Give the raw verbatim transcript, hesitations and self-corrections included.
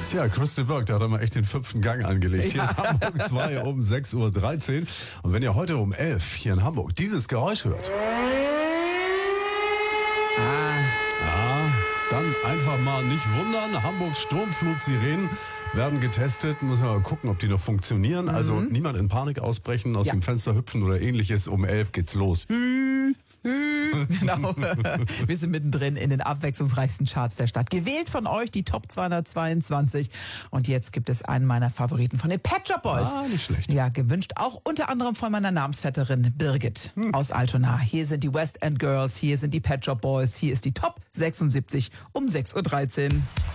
Tja, Crystal Burke, der hat aber echt den fünften Gang angelegt. Hier Ja. ist Hamburg zwei um sechs Uhr dreizehn. Und wenn ihr heute um elf hier in Hamburg dieses Geräusch hört, Ah, ja, dann einfach mal nicht wundern. Hamburgs Sturmflutsirenen werden getestet. Muss man mal gucken, ob die noch funktionieren. Also niemand in Panik ausbrechen, aus Ja. dem Fenster hüpfen oder ähnliches. Um elf geht's los. genau. Wir sind mittendrin in den abwechslungsreichsten Charts der Stadt. Gewählt von euch die Top zweihundertzweiundzwanzig. Und jetzt gibt es einen meiner Favoriten von den Pet Shop Boys. Ah, nicht schlecht. Ja, gewünscht auch unter anderem von meiner Namensvetterin Birgit aus Altona. Hier sind die West End Girls, hier sind die Pet Shop Boys, hier ist die Top sechsundsiebzig um sechs Uhr dreizehn.